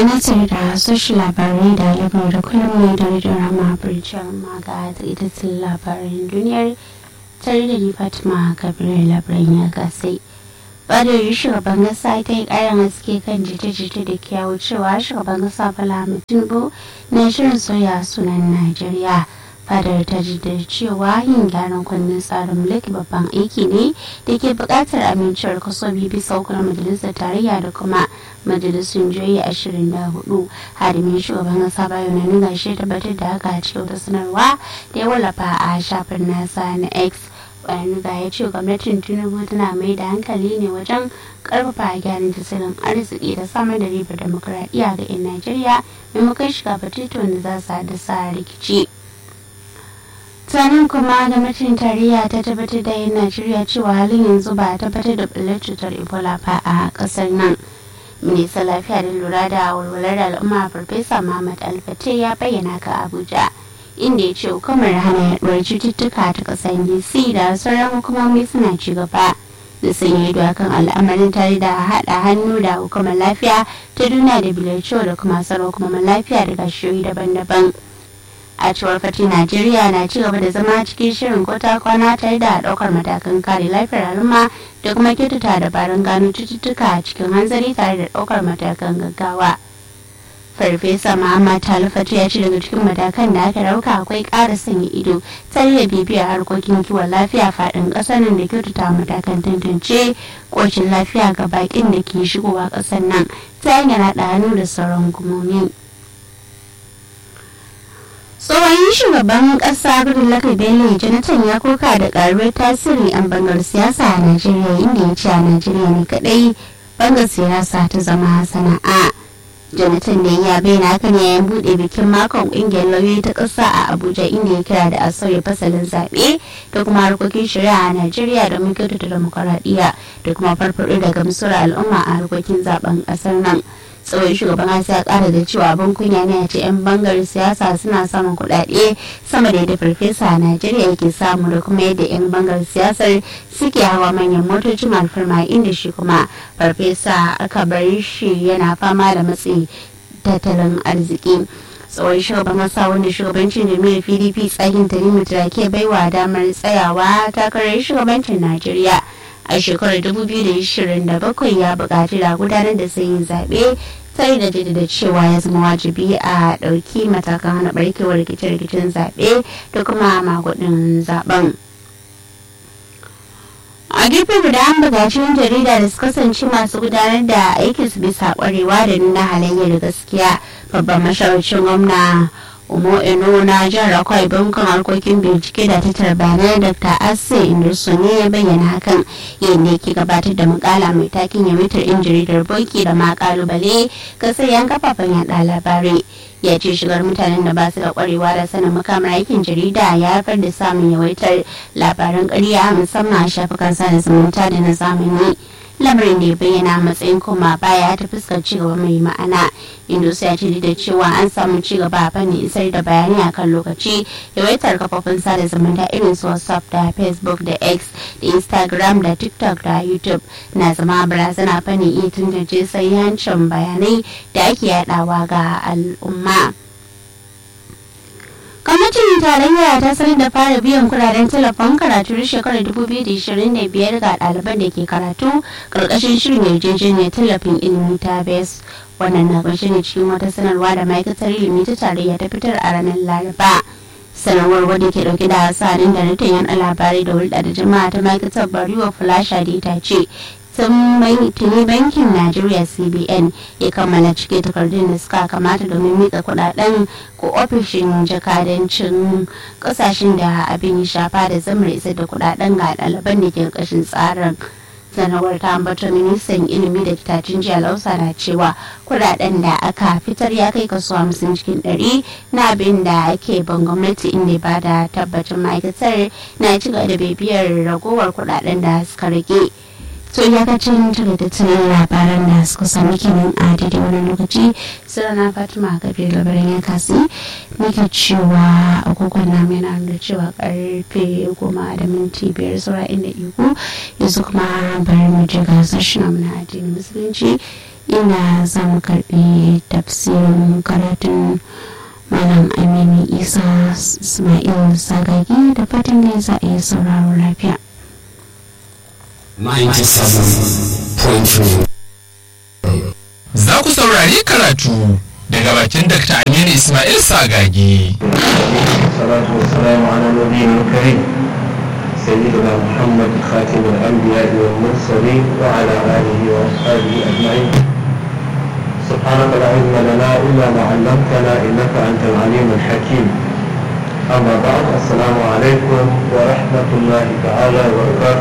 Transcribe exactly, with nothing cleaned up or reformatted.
ana tare da sashen labarai da labarai da kullum ne da rediyon rama birjan maga da ita ce labarin duniyar tare da ni fatima kabirai labaran ya gasai. Fadar shugaban kasa ta yi karin haske kan jita-jita da kyawu cewa shugaban kasa Bola Ahmed Tinubu na shirin soya sunan Najeriya. Fadar ta jaddada cewa yin gyaran kundin tsarin mulki babban aiki ne da ke buƙatar amincewar kaso biyu bisa uku na majalisar tarayya da kuma majalisun jihohi ashirin da hudu. Hadimin shugaban kasa Bayo Onanuga shi tabbatar da haka a cikin wata sanarwa da ya wallafa a shafin nasa na X. Onanuga ya ce gwamnatin Tinubu tana mai da hankali ne wajen karfafa gyaran tattalin arziki da samar da ribar demokuraɗiyya ga 'yan Najeriya maimakon shiga batutuwan da za su haddasa rikici. Sannan kuma gwamnatin tarayya ta tabbatar da 'yan Najeriya cewa halin yanzu ba a tabbatar da ɓullar cutar Ebola ba a ƙasar nan. Ministan lafiya da lura da walwalar al'umma Farfesa Muhammad Alfate ya bayyana ka Abuja, inda ya ce hukumar hana yaduwar cututtuka ta ƙasar D C da sauran hukumomi suna ci gaba da sanya ido kan al'amarin tare da haɗa hannu da hukumar lafiya ta duniya da W H O da kuma sauran hukumomin lafiya daga shiyoyi daban-daban. A cewar Fati, Najeriya na ci gaba da zama cikin shirin kota kwana tare da ɗaukar matakan kare lafiyar al'umma da kuma kyautata dabarun gano cututtuka cikin hanzari tare da ɗaukar matakan gaggawa. Farfesa Muhammad Talfatu ya ce daga cikin matakan da aka dauka akwai ƙara sanya ido tare da bibiyar harkokin kiwon lafiya faɗin ƙasar nan da kyautata matakan tantance ƙoshin lafiya ga baƙin da ke shigowa ƙasar nan ta hanyar haɗa hannu da sauran hukumomi. Tsohon shugaban ƙasa Goodluck Bello Jonathan ya koka da ƙaruwar tasiri an bangar siyasa a Najeriya, inda ya ce a Najeriya ne kaɗai bangar siyasa ta zama sana'a. Jonathan da ya bayyana haka ne yayin buɗe bikin makon ƙungiyar lauyoyi ta ƙasa a Abuja, inda ya kira da a sauya fasalin zaɓe da kuma harkokin shari'a a Najeriya domin kyautata demokuraɗiyya da kuma farfaɗo da gamsuwar al'umma a harkokin zaben ƙasar nan. Tsohon shugaban kasa ya kara da cewa abin kunya ne a ce 'yan bangar siyasa suna samun kuɗaɗe sama da yadda farfesa a Najeriya yake samu da kuma yadda 'yan bangar siyasar suke hawa manyan motocin alfarma, inda shi kuma farfesa aka bar shi yana fama da matsi tattalin arziki. Tsohon shugaban kasa wanda shugabancin jami'ar P D P tsakin Tanimu Turaki baiwa damar tsayawa takarar shugabancin Najeriya a shekarar dubu biyu da ashirin da bakwai ya buƙaci da gudanar da sayin zaɓe tare da jaddada cewa ya zama wajibi a ɗauki matakan hana barkewar rikice-rikicen zaɓe da kuma magudin zaɓen. A gefe guda an buƙaci yan jarida da su kasance masu gudanar da aikinsu bisa ƙwarewa da nuna halayyar gaskiya. Babban mashawarcin gwamna Umo Eno na jihar Akwai bankan harkokin bincike da tattara bayanai Doctor Asse Indusu ne ya bayyana hakan yayin da yake gabatar da makala mai takin yawaitar yan jaridar boki da ma kalubale ga sayan kafafen yada labarai. Ya ce shigar mutanen da ba su da kwarewa da sanin makamar aikin jarida ya haifar da samun yawaitar labaran ƙarya musamman a shafukan sada zumunta da na zamani. Lamarin da ya bayyana matsayin koma baya ta fuskar cigaba mai ma'ana. Indus ya ce da cewa an samu cigaba a fannin isar da bayanai a kan lokaci, yawaitar kafofin sada zumunta irin su WhatsApp da Facebook da X da Instagram da TikTok da YouTube na zama barazana fannin iya tantance sahihancin bayanai da ake yadawa ga al'umma. Gwamnatin tarayya ta sanar da fara biyan kudaden tallafin karatu na shekarar dubu biyu da ashirin da biyar ga ɗaliban da ke karatu ƙarƙashin shirin yarjejeniyar tallafin ilimi ta B E S. Wannan na ƙunshe ne cikin wata sanarwa da ma'aikatar ilimi ta tarayya ta fitar a ranar Laraba. Sanarwar wadda ke ɗauke da hasarin da na yan labarai da hulɗa da jama'a ta ma'aikatar Bariwa Flasha ta ce tuni bankin Najeriya C B N ya kammala cike takardun da suka kamata domin mika kudaden ko ofishin jakadancin kasashen da abin shafa da zamar isar da kudaden ga ɗaliban da ke ƙarƙashin tsarin. Sanarwar ta ambata ministan ilimi da kitacin jiya lausa na cewa kudaden da aka fitar ya kai kaso hamsin cikin ɗari na abin da ake ban gwamnati, inda ba da tabbacin ma'aikatar na ci gaba da bibiyar ragowar kudaden da suka rage. To iyakacin takaitattun labaran da suka sami kenan a daidai wani lokaci. Sunana Fatima Gabriel labaran ya kasi nake cewa agogon namu yana nuna cewa karfe goma da minti biyar saura inda iko yanzu kuma bari mu je ga sashen na addinin musulunci ina za mu karɓi tafsirin karatun Malam Aminu Isa Ismail Sagagi da fatan da za a yi sauraro lafiya. ninety-seven point three Za ku saurari karatu daga bakin Dakta Aminu Ismail Sagagi. Salatu wassalamu ala nabiyil karim sayyidina Muhammad khatimul anbiya'i wal mursalin wa ala alihi wa ashabihi ajma'in. سبحانك لا علم لنا إلا ما علمتنا إنك أنت العليم الحكيم. أما بعد، السلام عليكم ورحمة الله تعالى وبركاته.